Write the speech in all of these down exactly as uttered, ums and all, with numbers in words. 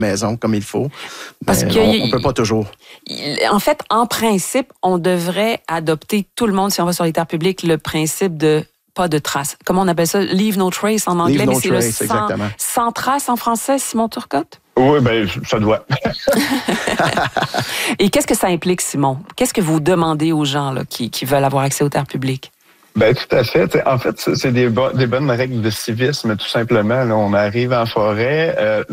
maison comme il faut. Parce mais que on ne peut pas toujours. En fait, en principe, on devrait adopter, tout le monde, si on va sur les terres publiques, le principe de pas de traces. Comment on appelle ça? Leave no trace en anglais, Leave mais no c'est trace, le sans, exactement. sans trace en français, Simon Turcotte? Oui, bien, ça doit. Et qu'est-ce que ça implique, Simon? Qu'est-ce que vous demandez aux gens là, qui, qui veulent avoir accès aux terres publiques? Ben tout à fait. T'sais, en fait, c'est des, bo- des bonnes règles de civisme, tout simplement. Là, on arrive en forêt. Euh,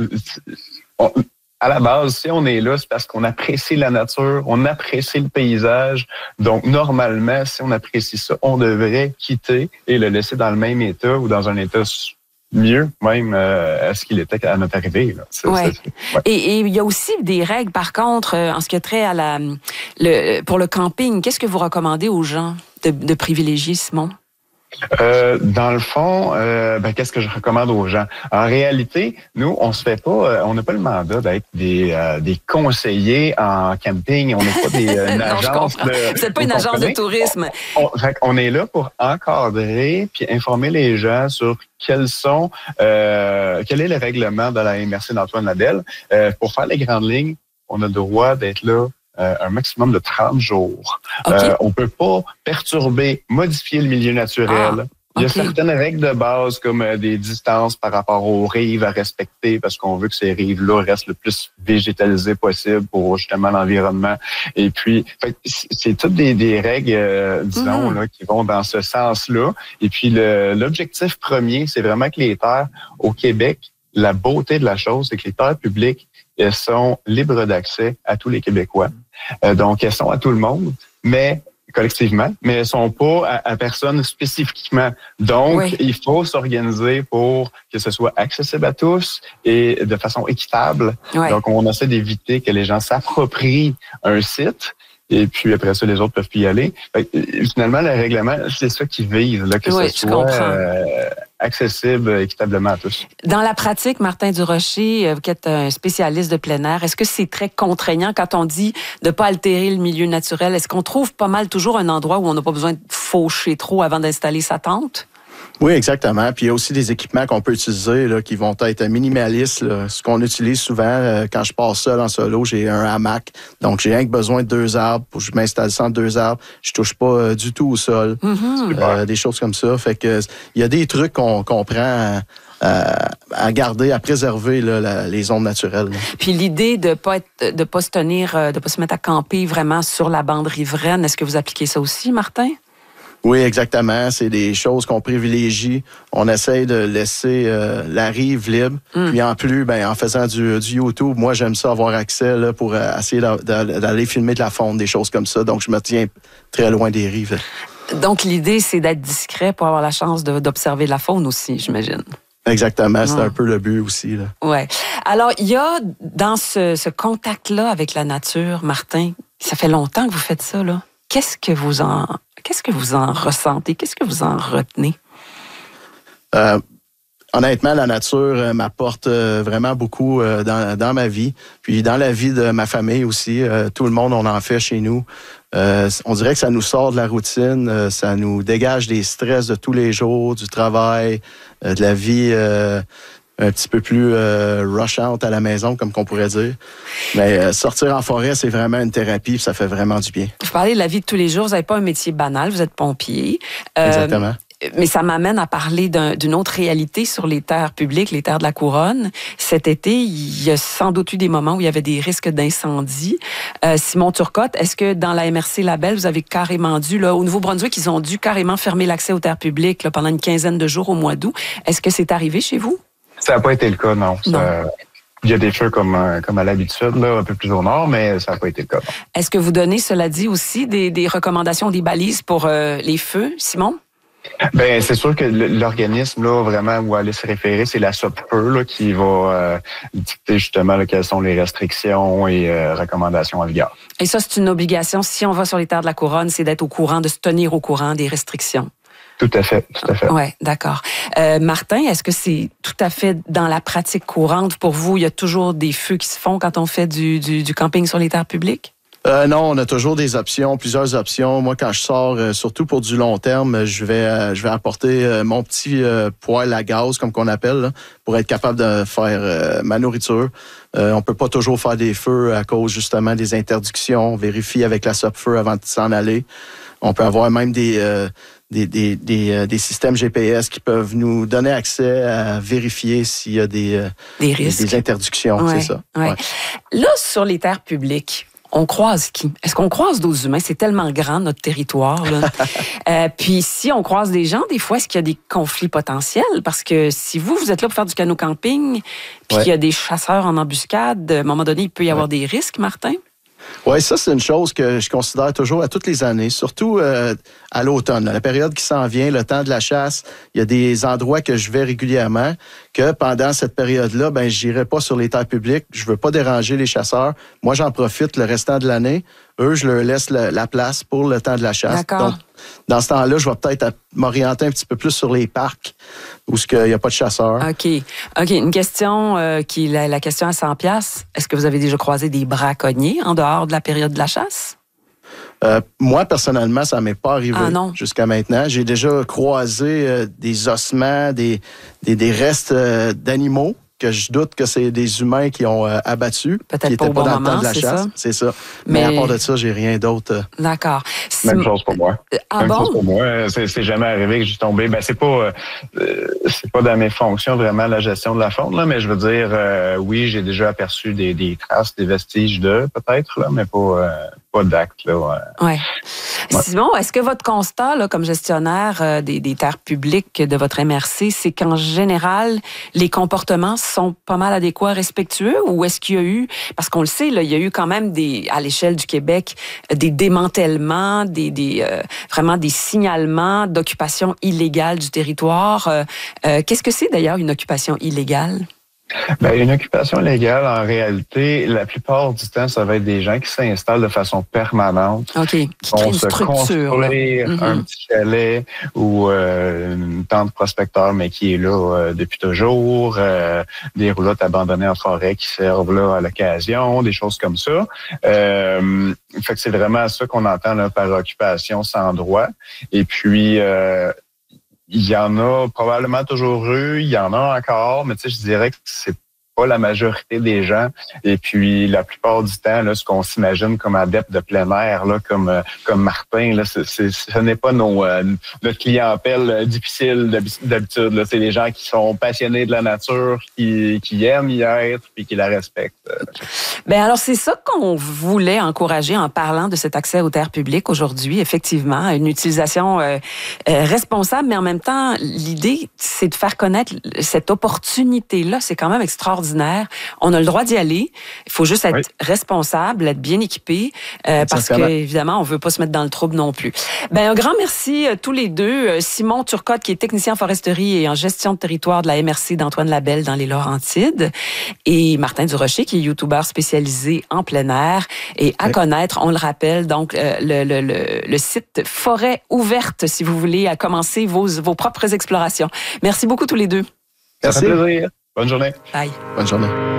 on, à la base, si on est là, c'est parce qu'on apprécie la nature, on apprécie le paysage. Donc, normalement, si on apprécie ça, on devrait quitter et le laisser dans le même état ou dans un état mieux, même euh, à ce qu'il était à notre arrivée. Là. C'est, ouais. c'est, ouais. Et il y a aussi des règles, par contre, euh, en ce qui a trait à la, le, pour le camping. Qu'est-ce que vous recommandez aux gens de, de privilégier, Simon? Euh, dans le fond, euh, ben, qu'est-ce que je recommande aux gens? En réalité, nous, on se fait pas, euh, on n'a pas le mandat d'être des, euh, des conseillers en camping. On n'est pas des, euh, une non, agence je de. Vous n'êtes pas une agence comprenez? de tourisme. On, on, fait on est là pour encadrer puis informer les gens sur quels sont, euh, quel est le règlement de la M R C d'Antoine Ladelle. Euh, pour faire les grandes lignes, on a le droit d'être là. Euh, un maximum de trente jours. Okay. Euh, on peut pas perturber, modifier le milieu naturel. Ah, il y a okay. certaines règles de base comme euh, des distances par rapport aux rives à respecter parce qu'on veut que ces rives-là restent le plus végétalisées possible pour justement l'environnement. Et puis, fait, c'est toutes des, des règles, euh, disons, mm-hmm. là, qui vont dans ce sens-là. Et puis, le, l'objectif premier, c'est vraiment que les terres au Québec, la beauté de la chose, c'est que les terres publiques, elles sont libres d'accès à tous les Québécois. Euh, donc, elles sont à tout le monde, mais collectivement, mais elles sont pas à, à personne spécifiquement. Donc, oui. il faut s'organiser pour que ce soit accessible à tous et de façon équitable. Oui. Donc, on essaie d'éviter que les gens s'approprient un site. Et puis après ça, les autres peuvent plus y aller. Fait, finalement, le règlement, c'est ça qui vise, là, que oui, ce soit euh, accessible équitablement à tous. Dans la pratique, Martin Durocher, vous êtes un spécialiste de plein air, est-ce que c'est très contraignant quand on dit de ne pas altérer le milieu naturel? Est-ce qu'on trouve pas mal toujours un endroit où on n'a pas besoin de faucher trop avant d'installer sa tente? Oui, exactement. Puis il y a aussi des équipements qu'on peut utiliser là, qui vont être minimalistes. Là. Ce qu'on utilise souvent, euh, quand je pars seul en solo, j'ai un hamac. Donc, j'ai rien que besoin de deux arbres. Pour que je m'installe sans deux arbres. Je touche pas euh, du tout au sol. Mm-hmm. Euh, des choses comme ça. Fait que il y a des trucs qu'on, qu'on prend à, à garder, à préserver là, la, les zones naturelles. Là. Puis l'idée de pas être, de pas se tenir, de pas se mettre à camper vraiment sur la bande riveraine, est-ce que vous appliquez ça aussi, Martin? Oui, exactement. C'est des choses qu'on privilégie. On essaye de laisser euh, la rive libre. Mm. Puis en plus, ben, en faisant du, du YouTube, moi, j'aime ça avoir accès là, pour euh, essayer d'a, d'a, d'aller filmer de la faune, des choses comme ça. Donc, je me tiens très loin des rives. Donc, l'idée, c'est d'être discret pour avoir la chance de, d'observer la faune aussi, j'imagine. Exactement. C'est mmh. un peu le but aussi. Oui. Alors, il y a dans ce, ce contact-là avec la nature, Martin, ça fait longtemps que vous faites ça, là. Qu'est-ce que vous en... Qu'est-ce que vous en ressentez? Qu'est-ce que vous en retenez? Euh, honnêtement, la nature euh, m'apporte euh, vraiment beaucoup euh, dans, dans ma vie. Puis dans la vie de ma famille aussi. Euh, tout le monde, on en fait chez nous. Euh, on dirait que ça nous sort de la routine. Euh, ça nous dégage des stress de tous les jours, du travail, euh, de la vie... Euh, un petit peu plus euh, rush-out à la maison, comme qu'on pourrait dire. Mais euh, sortir en forêt, c'est vraiment une thérapie, puis ça fait vraiment du bien. Vous parlez de la vie de tous les jours, vous n'avez pas un métier banal, vous êtes pompier. Euh, Exactement. Mais ça m'amène à parler d'un, d'une autre réalité sur les terres publiques, les terres de la Couronne. Cet été, il y a sans doute eu des moments où il y avait des risques d'incendie. Euh, Simon Turcotte, est-ce que dans la M R C Labelle, vous avez carrément dû, là, au Nouveau-Brunswick, ils ont dû carrément fermer l'accès aux terres publiques là, pendant une quinzaine de jours au mois d'août. Est-ce que c'est arrivé chez vous? Ça n'a pas été le cas, non. non. Ça, il y a des feux comme, comme à l'habitude, là, un peu plus au nord, mais ça n'a pas été le cas, non. Est-ce que vous donnez, cela dit, aussi des, des recommandations, des balises pour euh, les feux, Simon? Ben c'est sûr que l'organisme là vraiment où aller se référer, c'est la SOPFEU là qui va euh, dicter justement là, quelles sont les restrictions et euh, recommandations en vigueur. Et ça, c'est une obligation. Si on va sur les terres de la Couronne, c'est d'être au courant, de se tenir au courant des restrictions. Tout à fait, tout à fait. Oui, d'accord. Euh, Martin, est-ce que c'est tout à fait dans la pratique courante pour vous? Il y a toujours des feux qui se font quand on fait du, du, du camping sur les terres publiques? Euh, non, on a toujours des options, plusieurs options. Moi, quand je sors, euh, surtout pour du long terme, je vais euh, je vais apporter euh, mon petit euh, poêle à gaz, comme qu'on appelle, là, pour être capable de faire euh, ma nourriture. Euh, on peut pas toujours faire des feux à cause justement des interdictions. On vérifie avec la SOPFEUR avant de s'en aller. On peut avoir même des euh, des, des, des, euh, des systèmes G P S qui peuvent nous donner accès à vérifier s'il y a des, euh, des risques, des, des interdictions, ouais, c'est ça. Ouais. Ouais. Là, sur les terres publiques, on croise qui? Est-ce qu'on croise d'autres humains? C'est tellement grand, notre territoire. Là. euh, puis si on croise des gens, des fois, est-ce qu'il y a des conflits potentiels? Parce que si vous, vous êtes là pour faire du canot camping, puis ouais. qu'il y a des chasseurs en embuscade, à un moment donné, il peut y avoir ouais. des risques, Martin? Oui, ça, c'est une chose que je considère toujours à toutes les années, surtout euh, à l'automne. La période qui s'en vient, le temps de la chasse, il y a des endroits que je vais régulièrement, que pendant cette période-là, ben, je n'irai pas sur les terres publiques. Je veux pas déranger les chasseurs. Moi, j'en profite le restant de l'année. Eux, je leur laisse le, la place pour le temps de la chasse. D'accord. Donc, dans ce temps-là, je vais peut-être m'orienter un petit peu plus sur les parcs où il n'y a pas de chasseurs. OK. OK. Une question euh, qui est la, la question à cent piastres. Est-ce que vous avez déjà croisé des braconniers en dehors de la période de la chasse? Euh, moi, personnellement, ça ne m'est pas arrivé ah, non. jusqu'à maintenant. J'ai déjà croisé euh, des ossements, des, des, des restes euh, d'animaux que je doute que c'est des humains qui ont euh, abattu, peut-être qui n'étaient pas, pas au bon dans moment, le temps de la c'est chasse. Ça? C'est ça. Mais, Mais à part de ça, j'ai rien d'autre. Euh... D'accord. Même chose pour moi. Ah Même bon? chose pour moi. C'est, c'est jamais arrivé que j'ai tombé. Ben c'est pas, euh, c'est pas dans mes fonctions vraiment la gestion de la faune là, mais je veux dire, euh, oui, j'ai déjà aperçu des, des traces, des vestiges de peut-être là, mais pas, euh, pas d'actes là. Ouais. Ouais. Ouais. Simon, est-ce que votre constat là, comme gestionnaire euh, des, des terres publiques de votre M R C, c'est qu'en général, les comportements sont pas mal adéquats, respectueux, ou est-ce qu'il y a eu, parce qu'on le sait, là, il y a eu quand même des, à l'échelle du Québec, des démantèlements, des, des euh, vraiment des signalements d'occupation illégale du territoire. Euh, euh, qu'est-ce que c'est d'ailleurs une occupation illégale? Ben, une occupation légale, en réalité, la plupart du temps, ça va être des gens qui s'installent de façon permanente. OK. Qui créent une structure. Construire mm-hmm. un petit chalet ou euh, une tente prospecteur, mais qui est là euh, depuis toujours. Euh, des roulottes abandonnées en forêt qui servent là à l'occasion, des choses comme ça. Euh, fait que c'est vraiment ça qu'on entend là, par occupation sans droit. Et puis... Euh, il y en a probablement toujours eu, il y en a encore, mais tu sais, je dirais que c'est pas la majorité des gens. Et puis, la plupart du temps, là, ce qu'on s'imagine comme adepte de plein air, là, comme comme Martin, là, c'est, c'est, ce n'est pas nos, euh, notre clientèle difficile d'habitude. Là. C'est les gens qui sont passionnés de la nature, qui, qui aiment y être, puis qui la respectent. Bien, alors, c'est ça qu'on voulait encourager en parlant de cet accès aux terres publiques aujourd'hui, effectivement, une utilisation euh, euh, responsable, mais en même temps, l'idée, c'est de faire connaître cette opportunité-là. C'est quand même extraordinaire. On a le droit d'y aller. Il faut juste être oui. responsable, être bien équipé, euh, parce que évidemment, on veut pas se mettre dans le trouble non plus. Ben un grand merci à tous les deux. Simon Turcotte, qui est technicien en foresterie et en gestion de territoire de la M R C d'Antoine Labelle dans les Laurentides, et Martin Durocher, qui est youtubeur spécialisé en plein air et à oui. connaître. On le rappelle, donc euh, le, le, le, le site Forêt ouverte, si vous voulez à commencer vos vos propres explorations. Merci beaucoup tous les deux. Merci. Ça fait plaisir. Bonne journée. Bye. Bonne journée.